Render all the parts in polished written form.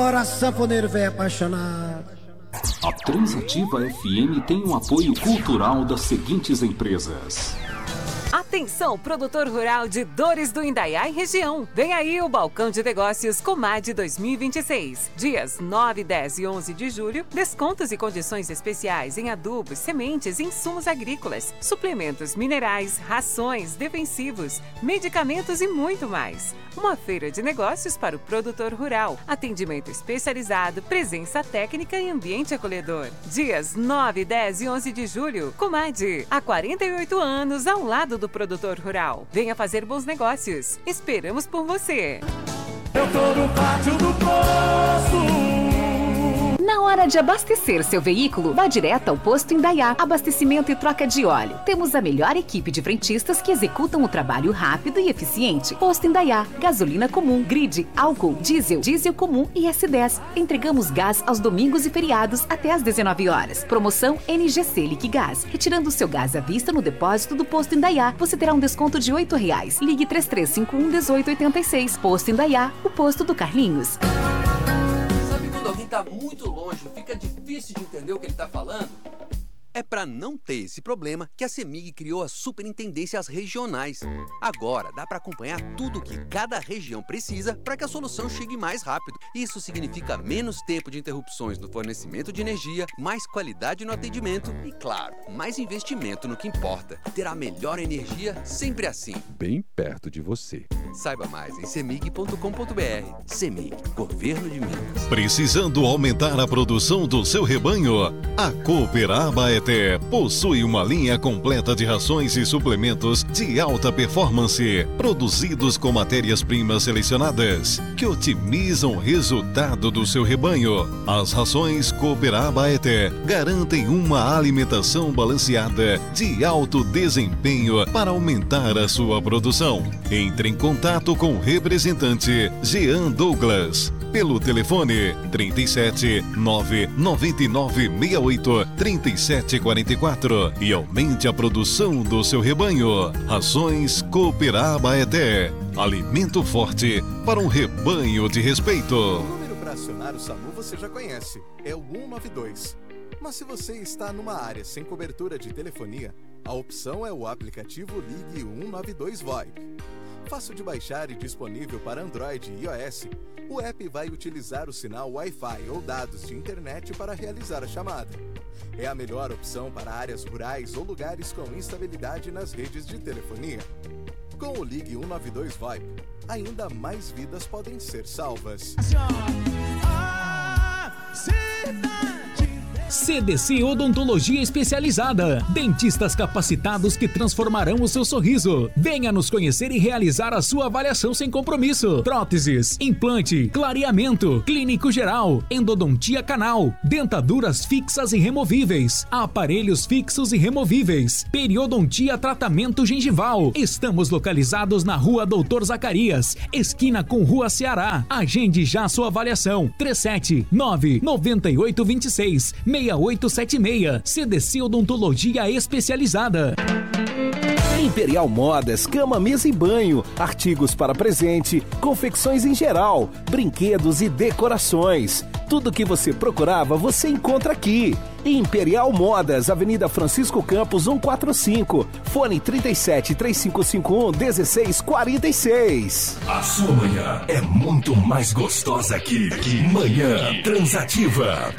Bora, sanfoneiro velho apaixonado. A Transativa FM tem um apoio cultural das seguintes empresas. Atenção, produtor rural de Dores do Indaiá e região. Vem aí o Balcão de Negócios Comad 2026. Dias 9, 10 e 11 de julho, descontos e condições especiais em adubos, sementes e insumos agrícolas, suplementos minerais, rações, defensivos, medicamentos e muito mais. Uma feira de negócios para o produtor rural. Atendimento especializado, presença técnica e ambiente acolhedor. Dias 9, 10 e 11 de julho, Comad. Há 48 anos ao lado do produtor rural. Venha fazer bons negócios. Esperamos por você. Eu tô no pátio do poço. Na hora de abastecer seu veículo, vá direto ao Posto Indaiá. Abastecimento e troca de óleo. Temos a melhor equipe de frentistas que executam o trabalho rápido e eficiente. Posto Indaiá. Gasolina comum, grid, álcool, diesel, diesel comum e S10. Entregamos gás aos domingos e feriados até às 19 horas. Promoção NGC Liquigás. Retirando seu gás à vista no depósito do Posto Indaiá, você terá um desconto de R$ 8,00. Ligue 3351-1886. Posto Indaiá, o posto do Carlinhos. Alguém tá muito longe, fica difícil de entender o que ele tá falando. É para não ter esse problema que a CEMIG criou as superintendências regionais. Agora dá para acompanhar tudo o que cada região precisa para que a solução chegue mais rápido. Isso significa menos tempo de interrupções no fornecimento de energia, mais qualidade no atendimento e, claro, mais investimento no que importa. Ter a melhor energia sempre assim. Bem perto de você. Saiba mais em cemig.com.br. CEMIG, Governo de Minas. Precisando aumentar a produção do seu rebanho? A Cooperaba possui uma linha completa de rações e suplementos de alta performance, produzidos com matérias-primas selecionadas, que otimizam o resultado do seu rebanho. As rações Cooperaba garantem uma alimentação balanceada de alto desempenho para aumentar a sua produção. Entre em contato com o representante Jean Douglas pelo telefone 37 999 68 3744 e aumente a produção do seu rebanho. Rações Cooperaba alimento forte para um rebanho de respeito. O número para acionar o SAMU você já conhece, é o 192. Mas se você está numa área sem cobertura de telefonia, a opção é o aplicativo Ligue 192 VoIP. Fácil de baixar e disponível para Android e iOS, o app vai utilizar o sinal Wi-Fi ou dados de internet para realizar a chamada. É a melhor opção para áreas rurais ou lugares com instabilidade nas redes de telefonia. Com o Ligue 192 VoIP, ainda mais vidas podem ser salvas. CDC Odontologia Especializada. Dentistas capacitados que transformarão o seu sorriso. Venha nos conhecer e realizar a sua avaliação sem compromisso. Próteses, implante, clareamento, clínico geral, endodontia canal, dentaduras fixas e removíveis, aparelhos fixos e removíveis, periodontia tratamento gengival. Estamos localizados na Rua Doutor Zacarias, esquina com Rua Ceará. Agende já sua avaliação. 379-9826 6876. CDC Odontologia Especializada. Imperial Modas, cama, mesa e banho, artigos para presente, confecções em geral, brinquedos e decorações. Tudo que você procurava você encontra aqui. Imperial Modas, Avenida Francisco Campos 145, fone 37 3551 1646. A sua manhã é muito mais gostosa aqui. Manhã Transativa.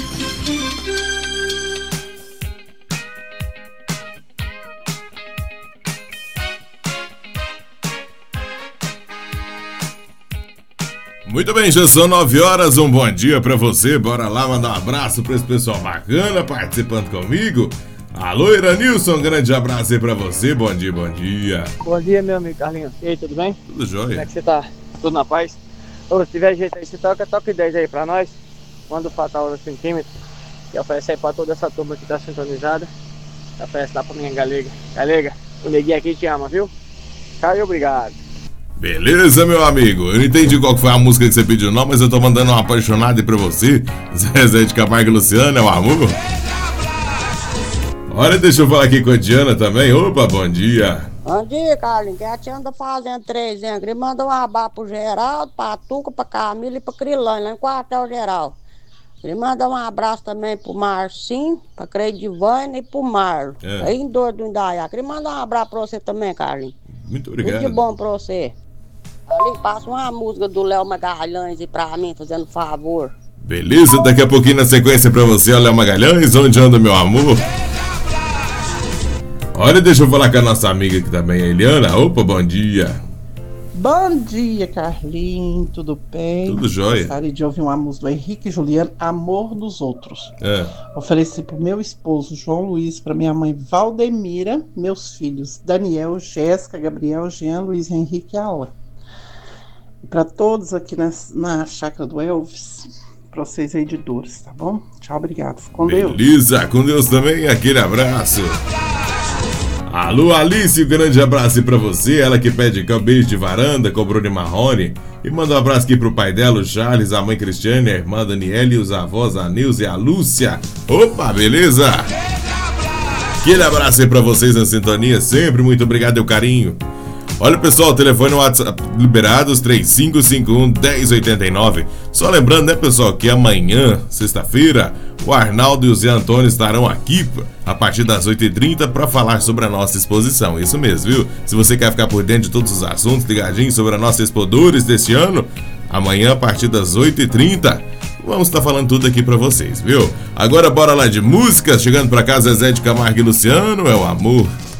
Muito bem, já são 9 horas, um bom dia pra você. Bora lá mandar um abraço pra esse pessoal bacana participando comigo. Alô, Iranilson, um grande abraço aí pra você. Bom dia, bom dia. Bom dia, meu amigo Carlinhos. E aí, tudo bem? Tudo jóia. Como é que você tá? Tudo na paz? Ô, se tiver jeito aí, você toca 10 aí pra nós. Manda o Fatal no centímetro. E oferece aí pra toda essa turma que tá sintonizada. Oferece lá pra minha galega. Galega, o neguinho aqui te ama, viu? Tchau e obrigado. Beleza, meu amigo. Eu não entendi qual foi a música que você pediu não, mas eu tô mandando uma apaixonada aí pra você. Zezé de Camargo e Luciano, é um amor. Olha, deixa eu falar aqui com a Diana também. Opa, bom dia. Bom dia, Carlinhos, que a tia anda fazendo 3 anos. Ele manda um abraço pro Geraldo, pra Tuca, pra Camila e pra Crilane, lá no quartel-geral. Ele manda um abraço também pro Marcinho, pra Creidivânia e pro Marlo. Aí em Dor do Indaiá. Ele manda um abraço pra você também, Carlinhos. Muito obrigado. Tudo de bom pra você. Carlinhos, passa uma música do Léo Magalhães aí pra mim, fazendo favor. Beleza, daqui a pouquinho na sequência pra você, Léo Magalhães, onde anda meu amor? Olha, deixa eu falar com a nossa amiga aqui também, a Eliana. Opa, bom dia. Bom dia, Carlinhos, tudo bem? Tudo jóia. Gostaria de ouvir uma música do Henrique e Juliano, Amor dos Outros. Ofereci pro meu esposo, João Luiz, pra minha mãe, Valdemira, meus filhos, Daniel, Jéssica, Gabriel, Jean, Luiz Henrique e Alan. E pra todos aqui na chácara do Elvis, pra vocês aí de Dores, tá bom? Tchau, obrigado. Com Deus. Beleza, com Deus também, aquele abraço. Alô, Alice, um grande abraço pra você. Ela que pede beijo de varanda com o Bruno Marrone. E manda um abraço aqui pro pai dela, o Charles, a mãe Cristiane, a irmã Daniela e os avós, a Nilza e a Lúcia. Opa, beleza? Aquele abraço aí pra vocês na sintonia, sempre muito obrigado e o carinho. Olha, pessoal, o telefone no WhatsApp liberados 3551-1089. Só lembrando, né, pessoal, que amanhã, sexta-feira, o Arnaldo e o Zé Antônio estarão aqui a partir das 8h30 para falar sobre a nossa exposição. Isso mesmo, viu? Se você quer ficar por dentro de todos os assuntos ligadinhos sobre a nossa Expodores deste ano, amanhã a partir das 8h30, vamos estar falando tudo aqui para vocês, viu? Agora bora lá de música, chegando para casa Zezé de Camargo e Luciano, é o amor.